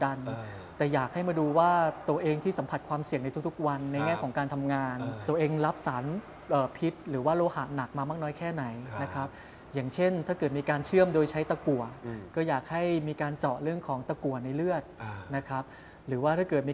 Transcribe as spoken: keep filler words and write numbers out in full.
ดันแต่อยากให้มาดูว่าตัวเองที่สัมผัสความเสี่ยงในทุกๆวันในแง่ของการทำงานตัวเองรับสารพิษหรือว่าโลหะหนักมามากน้อยแค่ไหนนะครับอย่างเช่นถ้าเกิดมีการเชื่อมโดยใช้ตะกั่วก็อยากให้มีการเจาะเรื่องของตะกั่วในเลือดนะครับหรือว่าถ้าเกิดมี